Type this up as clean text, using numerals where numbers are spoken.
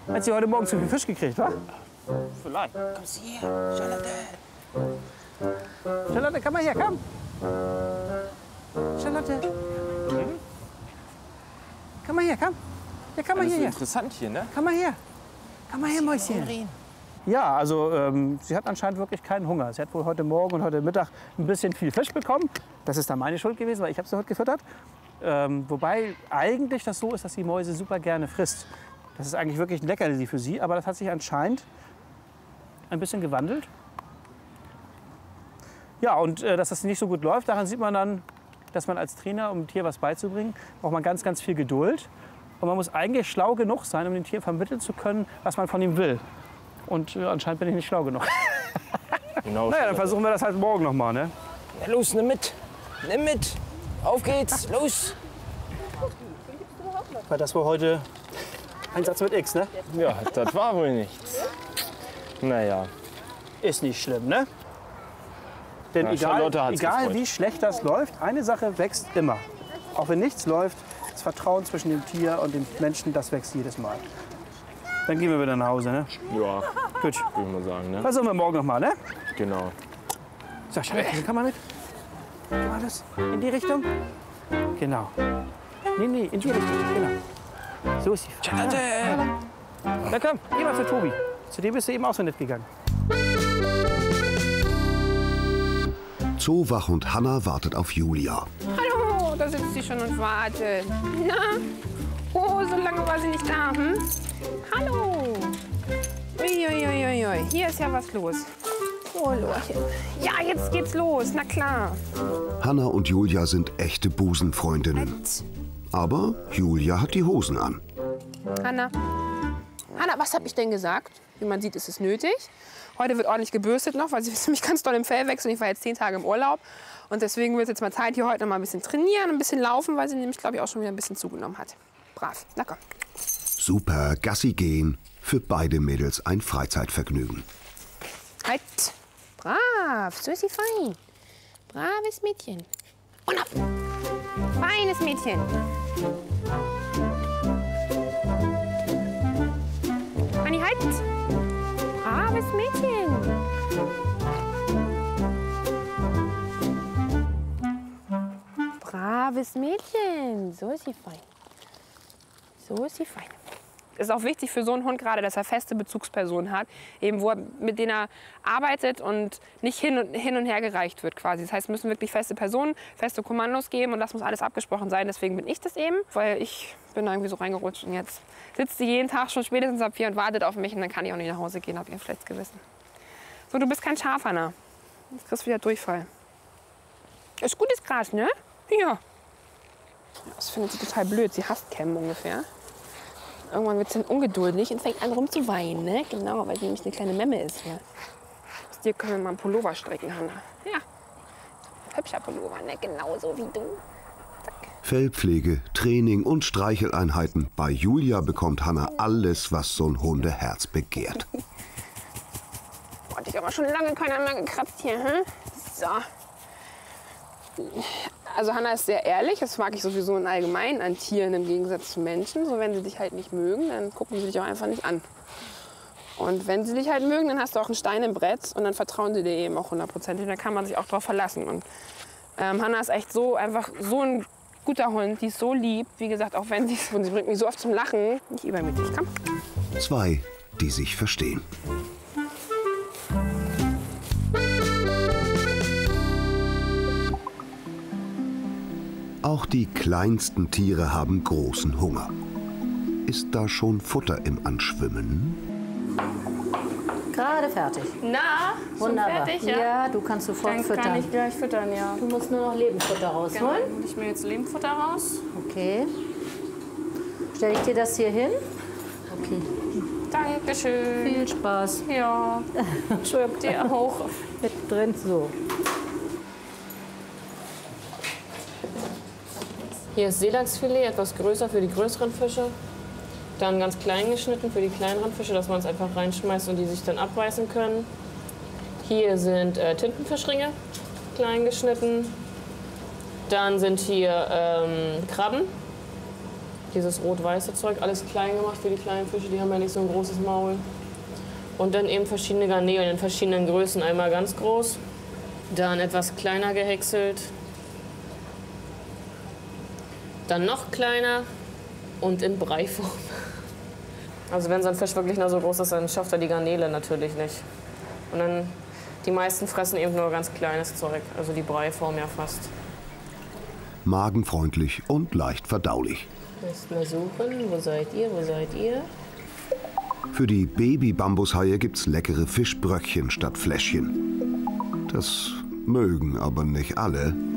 Hat sie heute Morgen zu viel Fisch gekriegt, wa? Vielleicht. Komm sie her, Charlotte. Charlotte, komm mal her, komm. Charlotte. Komm mal her, komm. Ja, komm mal Das ist hier. interessant hier, ne? Komm mal her. Komm mal her, Mäuschen. Ja, also sie hat anscheinend wirklich keinen Hunger. Sie hat wohl heute Morgen und heute Mittag ein bisschen viel Fisch bekommen. Das ist dann meine Schuld gewesen, weil ich habe sie heute gefüttert. Wobei eigentlich das so ist, dass die Mäuse super gerne frisst. Das ist eigentlich wirklich ein Leckerli für sie, aber das hat sich anscheinend ein bisschen gewandelt. Ja, und dass das nicht so gut läuft, daran sieht man dann, dass man als Trainer, um dem Tier was beizubringen, braucht man ganz, ganz viel Geduld. Und man muss eigentlich schlau genug sein, um dem Tier vermitteln zu können, was man von ihm will. Und anscheinend bin ich nicht schlau genug. Genau. Naja, dann versuchen wir das halt morgen noch mal, ne? Ja, los, nimm mit. Nimm mit. Auf geht's, los. Weil das war heute ein Satz mit X, ne? Ja, das war wohl nichts. Naja. Ist nicht schlimm, ne? Denn Ja, Charlotte egal, hat's egal gefreut. wie schlecht das läuft, eine Sache wächst immer. Auch wenn nichts läuft, das Vertrauen zwischen dem Tier und dem Menschen, das wächst jedes Mal. Dann gehen wir wieder nach Hause, ne? Ja, Gut. würde ich mal sagen, ne? Versuchen wir morgen noch mal, ne? Genau. So, Charlotte, komm mal mit. Komm mal das. In die Richtung. Genau. Nee, in die Richtung. Genau. So ist die Charlotte. Na komm, geh mal zu Tobi. Zu dem bist du eben auch so nett gegangen. Zoowachhund Hanna wartet auf Julia. Hallo, da sitzt sie schon und wartet. Na? Oh, so lange war sie nicht da, hm? Hallo. Uiuiuiui, hier ist ja was los. Oh, Lorchen. Ja, jetzt geht's los, na klar. Hanna und Julia sind echte Busenfreundinnen. Aber Julia hat die Hosen an. Hanna, was habe ich denn gesagt? Wie man sieht, ist es nötig. Heute wird ordentlich gebürstet noch, weil sie ist nämlich ganz doll im Fell wechseln. Ich war jetzt 10 Tage im Urlaub. Und deswegen wird es jetzt mal Zeit, hier heute noch mal ein bisschen trainieren, ein bisschen laufen, weil sie nämlich, glaube ich, auch schon wieder ein bisschen zugenommen hat. Brav, na komm. Super, Gassi gehen. Für beide Mädels ein Freizeitvergnügen. Halt. Brav, so ist sie fein. Braves Mädchen. Und ab. Feines Mädchen. Anni, halt. Braves Mädchen. Braves Mädchen. So ist sie fein. So ist sie fein. Es ist auch wichtig für so einen Hund gerade, dass er feste Bezugspersonen hat, eben mit denen er arbeitet und nicht hin und her gereicht wird quasi. Das heißt, es müssen wirklich feste Personen, feste Kommandos geben und das muss alles abgesprochen sein. Deswegen bin ich das eben, weil ich bin da irgendwie so reingerutscht und jetzt sitzt sie jeden Tag schon spätestens ab 4 und wartet auf mich und dann kann ich auch nicht nach Hause gehen, habe ich ein schlechtes Gewissen. So, du bist kein Schaf, Hanna. Jetzt kriegst du wieder Durchfall. Ist gutes Gras, ne? Ja. Das findet sie total blöd. Sie hasst Kämmen ungefähr. Irgendwann wird sie dann ungeduldig und fängt an rumzuweinen, ne? Genau, weil sie nämlich eine kleine Memme ist hier. Aus dir können wir mal einen Pullover stricken, Hanna. Ja, hübscher Pullover, ne? Genauso wie du. Zack. Fellpflege, Training und Streicheleinheiten. Bei Julia bekommt Hanna alles, was so ein Hundeherz begehrt. Boah, dich aber schon lange keiner mehr gekratzt hier, hm? So. Also Hanna ist sehr ehrlich, das mag ich sowieso in allgemein an Tieren im Gegensatz zu Menschen. So, wenn sie dich halt nicht mögen, dann gucken sie dich auch einfach nicht an. Und wenn sie dich halt mögen, dann hast du auch einen Stein im Brett und dann vertrauen sie dir eben auch 100%. Da kann man sich auch drauf verlassen. Und Hanna ist echt so einfach so ein guter Hund, die ist so lieb. Wie gesagt, auch wenn sie bringt mich so oft zum Lachen, nicht übermütig. Komm. Zwei, die sich verstehen. Auch die kleinsten Tiere haben großen Hunger. Ist da schon Futter im Anschwimmen? Gerade fertig. Na, Wunderbar. fertig, ja, du kannst sofort Dann füttern. kann ich gleich füttern, ja. Du musst nur noch Lebendfutter rausholen. Genau, hol ich mir jetzt Lebendfutter raus. Okay. Stelle ich dir das hier hin? Okay. Dankeschön. Viel Spaß. Ja, schwirrt dir auch. Mit drin, so. Hier ist Seelachsfilet, etwas größer für die größeren Fische. Dann ganz klein geschnitten für die kleineren Fische, dass man es einfach reinschmeißt und die sich dann abbeißen können. Hier sind Tintenfischringe, klein geschnitten. Dann sind hier Krabben. Dieses rot-weiße Zeug, alles klein gemacht für die kleinen Fische, die haben ja nicht so ein großes Maul. Und dann eben verschiedene Garnelen in verschiedenen Größen. Einmal ganz groß, dann etwas kleiner gehäckselt, dann noch kleiner und in Breiform. Also wenn so ein Fisch wirklich nur so groß ist, dann schafft er die Garnele natürlich nicht. Und dann, die meisten fressen eben nur ganz kleines Zeug, also die Breiform ja fast. Magenfreundlich und leicht verdaulich. Erst mal suchen, wo seid ihr, wo seid ihr? Für die Baby-Bambushaie gibt's leckere Fischbröckchen statt Fläschchen. Das mögen aber nicht alle.